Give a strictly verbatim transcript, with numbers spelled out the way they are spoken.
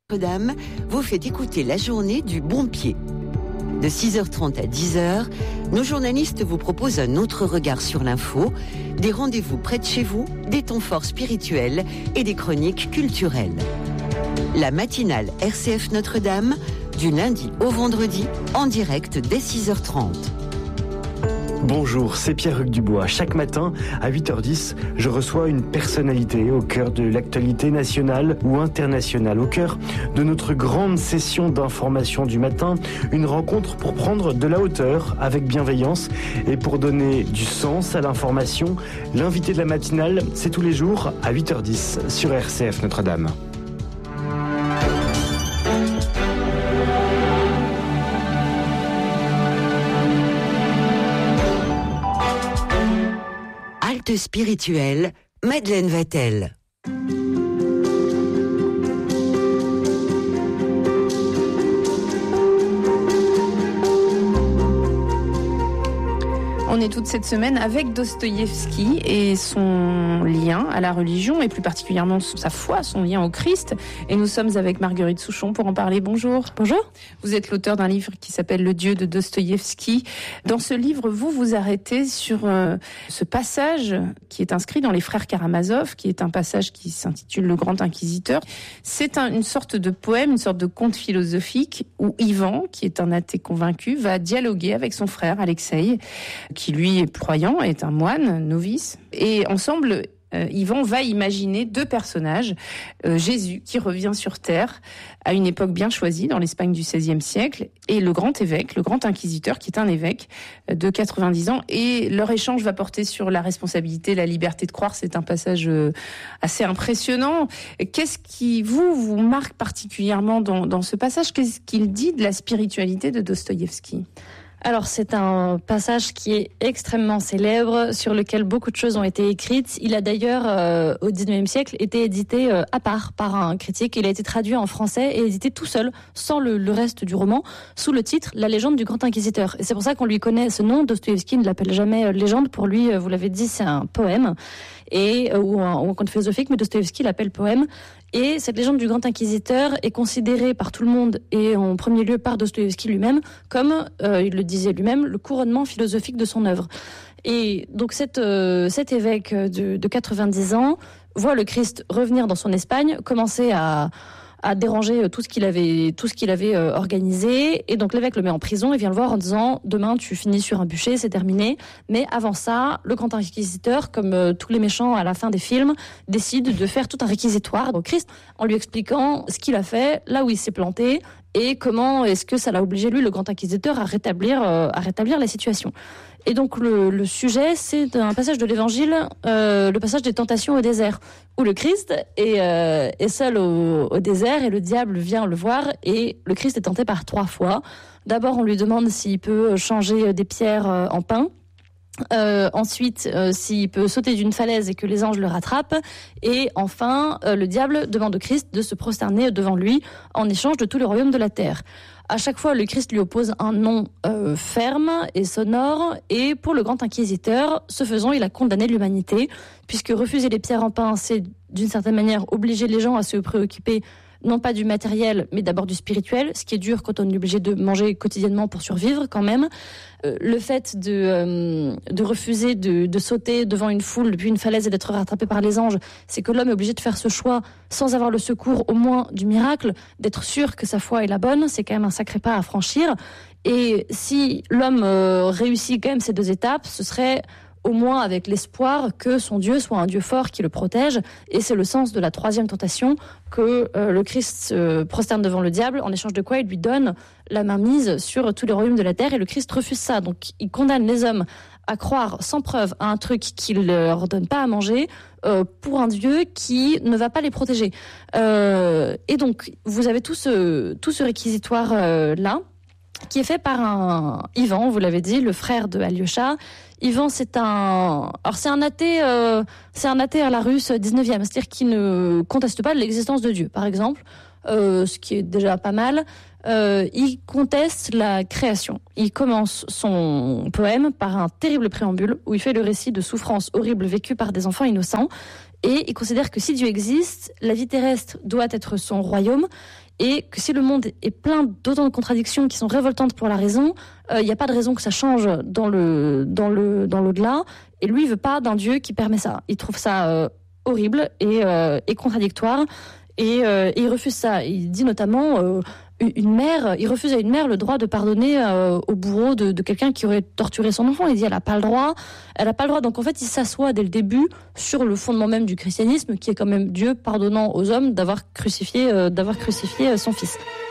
Notre-Dame vous fait écouter la journée du bon pied. De six heures trente à dix heures, nos journalistes vous proposent un autre regard sur l'info, des rendez-vous près de chez vous, des temps forts spirituels et des chroniques culturelles. La matinale R C F Notre-Dame, du lundi au vendredi, en direct dès six heures trente. Bonjour, c'est Pierre-Hugues Dubois. Chaque matin, à huit heures dix, je reçois une personnalité au cœur de l'actualité nationale ou internationale, au cœur de notre grande session d'information du matin, une rencontre pour prendre de la hauteur avec bienveillance et pour donner du sens à l'information. L'invité de la matinale, c'est tous les jours à huit heures dix sur R C F Notre-Dame. Halte spirituelle, Madeleine Vatel. On est toute cette semaine avec Dostoïevski et son lien à la religion et plus particulièrement sa foi, son lien au Christ. Et nous sommes avec Marguerite Souchon pour en parler. Bonjour. Bonjour. Vous êtes l'auteur d'un livre qui s'appelle Le Dieu de Dostoïevski. Dans ce livre, vous vous arrêtez sur euh, ce passage qui est inscrit dans les Frères Karamazov, qui est un passage qui s'intitule Le Grand Inquisiteur. C'est un, une sorte de poème, une sorte de conte philosophique où Ivan, qui est un athée convaincu, va dialoguer avec son frère Alexei, qui lui est croyant, est un moine, novice. Et ensemble, euh, Ivan va imaginer deux personnages. Euh, Jésus, qui revient sur terre à une époque bien choisie, dans l'Espagne du seizième siècle, et le grand évêque, le grand inquisiteur, qui est un évêque de quatre-vingt-dix ans. Et leur échange va porter sur la responsabilité, la liberté de croire. C'est un passage euh, assez impressionnant. Qu'est-ce qui, vous, vous marque particulièrement dans, dans ce passage ? Qu'est-ce qu'il dit de la spiritualité de Dostoïevski ? Alors, c'est un passage qui est extrêmement célèbre, sur lequel beaucoup de choses ont été écrites. Il a d'ailleurs, euh, au dix-neuvième siècle, été édité euh, à part par un critique. Il a été traduit en français et édité tout seul, sans le, le reste du roman, sous le titre « La légende du grand inquisiteur ». Et c'est pour ça qu'on lui connaît ce nom. Dostoïevski ne l'appelle jamais euh, légende. Pour lui, euh, vous l'avez dit, c'est un poème et euh, ou, un, ou un conte philosophique, mais Dostoïevski l'appelle poème. Et cette légende du grand inquisiteur est considérée par tout le monde, et en premier lieu par Dostoïevski lui-même, comme, euh, il le disait lui-même, le couronnement philosophique de son œuvre. Et donc cette, euh, cet évêque de, de quatre-vingt-dix ans voit le Christ revenir dans son Espagne, commencer à... à déranger tout ce qu'il avait, tout ce qu'il avait euh, organisé. Et donc l'évêque le met en prison et vient le voir en disant « Demain, tu finis sur un bûcher, c'est terminé. » Mais avant ça, le grand inquisiteur, comme euh, tous les méchants à la fin des films, décide de faire tout un réquisitoire au Christ en lui expliquant ce qu'il a fait, là où il s'est planté, et comment est-ce que ça l'a obligé, lui, le grand inquisiteur, à rétablir, euh, à rétablir la situation. Et donc le, le sujet, c'est un passage de l'Évangile, euh, le passage des tentations au désert, où le Christ est, euh, est seul au, au désert et le diable vient le voir et le Christ est tenté par trois fois. D'abord, on lui demande s'il peut changer des pierres en pain. Euh, ensuite, euh, s'il peut sauter d'une falaise et que les anges le rattrapent. Et enfin, euh, le diable demande au Christ de se prosterner devant lui en échange de tout le royaume de la terre. À chaque fois, le Christ lui oppose un nom euh, ferme et sonore. Et pour le grand inquisiteur, ce faisant, il a condamné l'humanité, puisque refuser les pierres en pain, c'est d'une certaine manière obliger les gens à se préoccuper non pas du matériel, mais d'abord du spirituel, ce qui est dur quand on est obligé de manger quotidiennement pour survivre quand même. Euh, le fait de, euh, de refuser de, de sauter devant une foule depuis une falaise et d'être rattrapé par les anges, c'est que l'homme est obligé de faire ce choix sans avoir le secours au moins du miracle, d'être sûr que sa foi est la bonne, c'est quand même un sacré pas à franchir. Et si l'homme euh, réussit quand même ces deux étapes, ce serait au moins avec l'espoir que son Dieu soit un Dieu fort qui le protège. Et c'est le sens de la troisième tentation, que euh, le Christ se prosterne devant le diable, en échange de quoi il lui donne la mainmise sur tous les royaumes de la terre, et le Christ refuse ça. Donc il condamne les hommes à croire sans preuve à un truc qu'il leur donne pas à manger, euh, pour un Dieu qui ne va pas les protéger. Euh, et donc vous avez tout ce, tout ce réquisitoire euh, là, qui est fait par un Ivan, vous l'avez dit, le frère de Alyosha. Ivan, c'est un, alors c'est un athée, euh, c'est un athée à la russe dix-neuvième, c'est-à-dire qu'il ne conteste pas l'existence de Dieu, par exemple, euh, ce qui est déjà pas mal. Euh, il conteste la création. Il commence son poème par un terrible préambule où il fait le récit de souffrances horribles vécues par des enfants innocents. Et il considère que si Dieu existe, la vie terrestre doit être son royaume. et que si le monde est plein d'autant de contradictions qui sont révoltantes pour la raison, il euh, n'y a pas de raison que ça change dans le dans le dans l'au-delà. Et lui, il veut pas d'un Dieu qui permet ça. Il trouve ça euh, horrible et, euh, et contradictoire, et, euh, et il refuse ça. Il dit notamment euh, une mère, il refuse à une mère le droit de pardonner euh, au bourreau de, de quelqu'un qui aurait torturé son enfant. Il dit elle a pas le droit, elle a pas le droit. Donc en fait, il s'assoit dès le début sur le fondement même du christianisme, qui est quand même Dieu pardonnant aux hommes d'avoir crucifié, euh, d'avoir crucifié son fils.